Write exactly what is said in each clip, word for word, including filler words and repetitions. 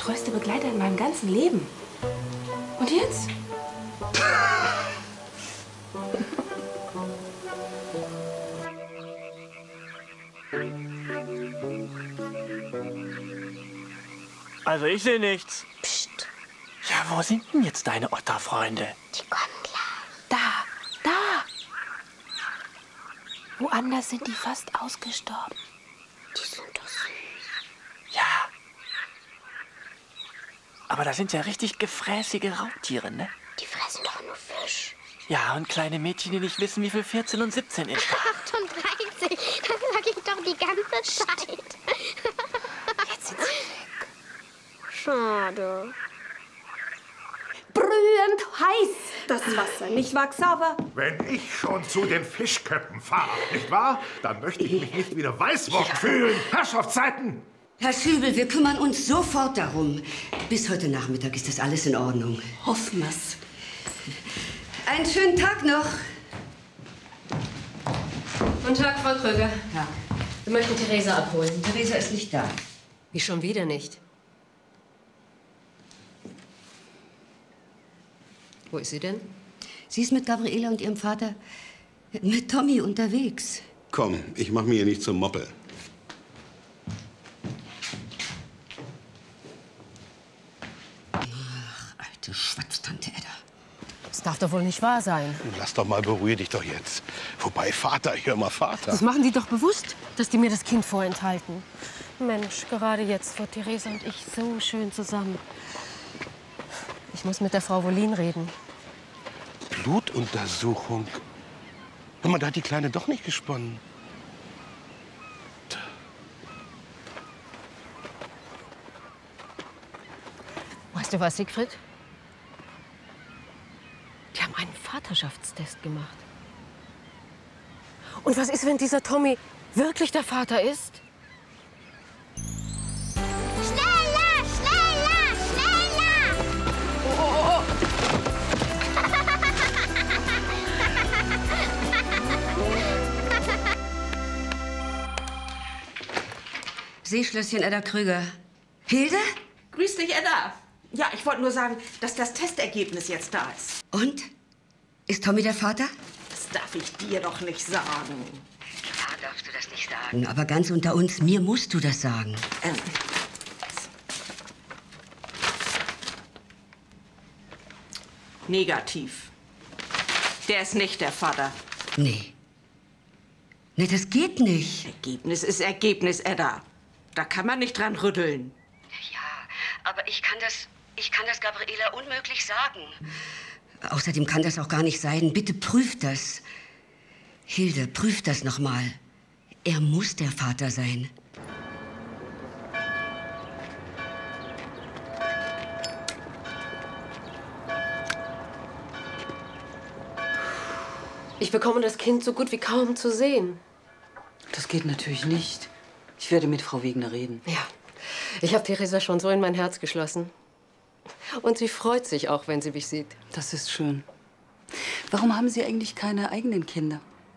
treueste Begleiter in meinem ganzen Leben. Und jetzt? Also ich sehe nichts. Psst. Ja, wo sind denn jetzt deine Otterfreunde? Die kommen gleich. Da, da. Woanders sind die fast ausgestorben. Die sind doch süß. Ja. Aber das sind ja richtig gefräßige Raubtiere, ne? Die fressen doch nur Fisch. Ja, und kleine Mädchen, die nicht wissen, wie viel vierzehn und siebzehn ist. achtunddreißig, das sag ich doch die ganze Zeit. Jetzt sind sie weg. Schade. Brühend heiß das Wasser, nicht wahr, Xaver? Wenn ich schon zu den Fischköppen fahre, nicht wahr? Dann möchte ich mich nicht wieder Weißwurst ja. fühlen. Herrschaftszeiten! Herr Schübel, wir kümmern uns sofort darum. Bis heute Nachmittag ist das alles in Ordnung. Hoffen wir's. Einen schönen Tag noch. Guten Tag, Frau Kröger. Ja. Wir möchten Theresa abholen. Theresa ist nicht da. Wie schon wieder nicht? Wo ist sie denn? Sie ist mit Gabriele und ihrem Vater, mit Tommy unterwegs. Komm, ich mach mir hier nicht zum Moppel. Ach, alte Schwatztante Edda. Das darf doch wohl nicht wahr sein. Lass doch mal, beruhig dich doch jetzt. Wobei, Vater, hör mal, Vater. Das machen die doch bewusst, dass die mir das Kind vorenthalten. Mensch, gerade jetzt wird Theresa und ich so schön zusammen. Ich muss mit der Frau Wollin reden. Blutuntersuchung? Hör mal, da hat die Kleine doch nicht gesponnen. Weißt du was, Siegfried? Die haben einen Vaterschaftstest gemacht. Und was ist, wenn dieser Tommy wirklich der Vater ist? Schneller, schneller, schneller! Oh, oh, oh. Seeschlösschen Edda Krüger. Hilde? Grüß dich, Edda. Ja, ich wollte nur sagen, dass das Testergebnis jetzt da ist. Und? Ist Tommy der Vater? Das darf ich dir doch nicht sagen. Klar darfst du das nicht sagen. Aber ganz unter uns, mir musst du das sagen. Ähm. Negativ. Der ist nicht der Vater. Nee. Nee, das geht nicht. Ergebnis ist Ergebnis, Edda. Da kann man nicht dran rütteln. Ja, aber ich kann das, ich kann das Gabriela unmöglich sagen. Außerdem kann das auch gar nicht sein. Bitte prüft das. Hilde, prüft das noch mal. Er muss der Vater sein. Ich bekomme das Kind so gut wie kaum zu sehen. Das geht natürlich nicht. Ich werde mit Frau Wegner reden. Ja, ich habe Theresa schon so in mein Herz geschlossen. Und sie freut sich auch, wenn sie mich sieht. Das ist schön. Warum haben Sie eigentlich keine eigenen Kinder?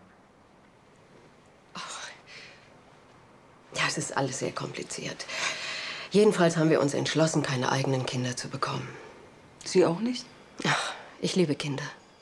Ach. Ja, es ist alles sehr kompliziert. Jedenfalls haben wir uns entschlossen, keine eigenen Kinder zu bekommen. Sie auch nicht? Ach, ich liebe Kinder.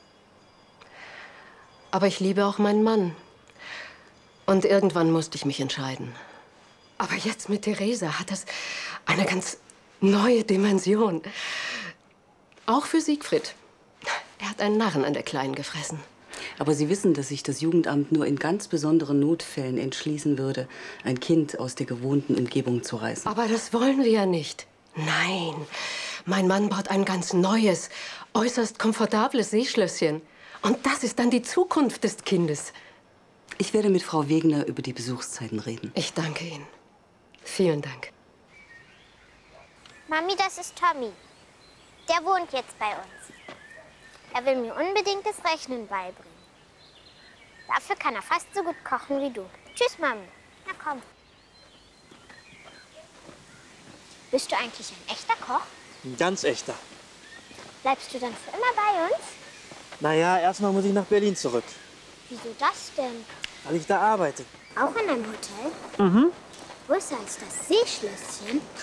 Aber ich liebe auch meinen Mann. Und irgendwann musste ich mich entscheiden. Aber jetzt mit Theresa hat das eine ganz neue Dimension. Auch für Siegfried. Er hat einen Narren an der Kleinen gefressen. Aber Sie wissen, dass sich das Jugendamt nur in ganz besonderen Notfällen entschließen würde, ein Kind aus der gewohnten Umgebung zu reißen. Aber das wollen wir ja nicht. Nein, mein Mann baut ein ganz neues, äußerst komfortables Seeschlösschen. Und das ist dann die Zukunft des Kindes. Ich werde mit Frau Wegner über die Besuchszeiten reden. Ich danke Ihnen. Vielen Dank. Mami, das ist Tommy. Der wohnt jetzt bei uns. Er will mir unbedingt das Rechnen beibringen. Dafür kann er fast so gut kochen wie du. Tschüss, Mami. Na komm. Bist du eigentlich ein echter Koch? Ein ganz echter. Bleibst du dann für immer bei uns? Naja, erstmal muss ich nach Berlin zurück. Wieso das denn? Weil ich da arbeite. Auch in einem Hotel? Mhm. Größer als das Seeschlösschen?